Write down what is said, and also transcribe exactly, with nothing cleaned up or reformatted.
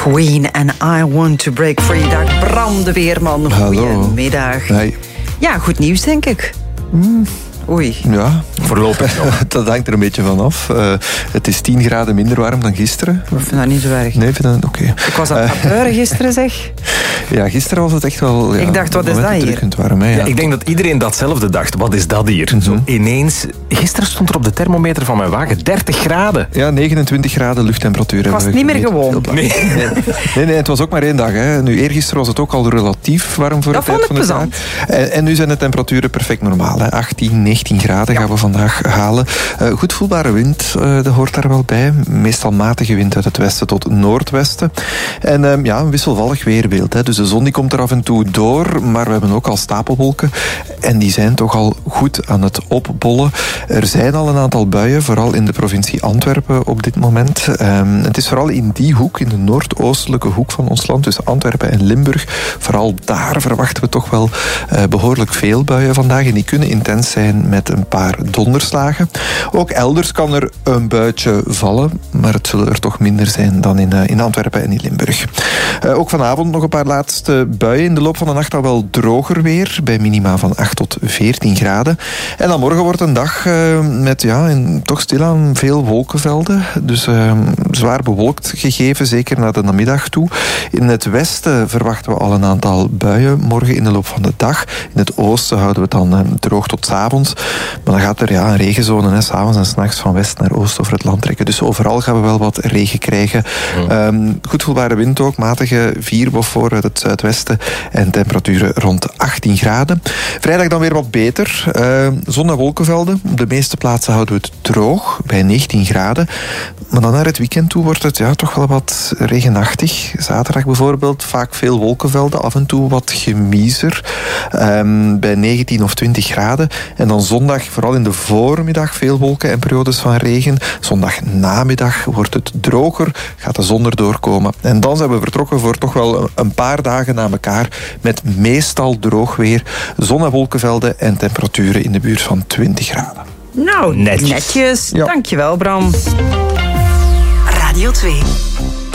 Queen en I Want to Break Free. Dag Bram de Weerman. Goedemiddag. Hey. Ja, goed nieuws denk ik. Mm. Oei. Ja, voorlopig nog. Dat hangt er een beetje van af. Uh, het is tien graden minder warm dan gisteren. Ik vind dat niet zo erg. Nee, vind dat oké. Okay. Ik was aan het gebeuren gisteren, zeg. Ja, gisteren was het echt wel... Ja, ik dacht, wat is dat hier? Warm, hè, ja. Ja, ik denk dat iedereen datzelfde dacht. Wat is dat hier? Mm-hmm. Zo ineens... Gisteren stond er op de thermometer van mijn wagen dertig graden. Ja, negenentwintig graden luchttemperatuur. Ik was het niet meer gewoon. Nee. Nee, nee, nee, het was ook maar één dag. Hè. Nu, eergisteren was het ook al relatief warm voor dat de tijd van het jaar. En, en nu zijn de temperaturen perfect normaal. Hè. achttien, negentien graden ja. gaan we vandaag halen. Uh, goed voelbare wind, uh, dat hoort daar wel bij. Meestal matige wind uit het westen tot noordwesten. En uh, ja, een wisselvallig weerbeeld. Hè. Dus de zon die komt er af en toe door, maar we hebben ook al stapelwolken. En die zijn toch al goed aan het opbollen. Er zijn al een aantal buien, vooral in de provincie Antwerpen op dit moment. Um, het is vooral in die hoek, in de noordoostelijke hoek van ons land, tussen Antwerpen en Limburg. Vooral daar verwachten we toch wel uh, behoorlijk veel buien vandaag. En die kunnen intens zijn met een paar donderslagen. Ook elders kan er een buitje vallen, maar het zullen er toch minder zijn dan in, uh, in Antwerpen en in Limburg. Uh, ook vanavond nog een paar laatste buien. In de loop van de nacht al wel droger weer, bij minima van acht tot veertien graden. En dan morgen wordt een dag uh, met ja, in, toch stilaan veel wolkenvelden. Dus uh, zwaar bewolkt gegeven, zeker naar de namiddag toe. In het westen verwachten we al een aantal buien morgen in de loop van de dag. In het oosten houden we het dan uh, droog tot 's avonds. Maar dan gaat er ja, een regenzone, 's avonds en 's nachts van west naar oost over het land trekken. Dus overal gaan we wel wat regen krijgen. Ja. Um, goed voelbare wind ook, matige vierbof uit het zuidwesten en temperaturen rond achttien graden. Vrijdag dan weer wat beter. Uh, zon en wolkenvelden. Op de meeste plaatsen houden we het droog, bij negentien graden. Maar dan naar het weekend toe wordt het ja, toch wel wat regenachtig. Zaterdag bijvoorbeeld, vaak veel wolkenvelden, af en toe wat gemiezer. Um, bij negentien of twintig graden. En dan zondag, vooral in de voormiddag, veel wolken en periodes van regen. Zondag namiddag wordt het droger, gaat de zon erdoor komen. En dan zijn we vertrokken voor toch wel een paar dagen na elkaar met meestal droog weer, zon- en wolkenvelden en temperaturen in de buurt van twintig graden. Nou, netjes. netjes. Ja. Dankjewel, Bram. Radio twee.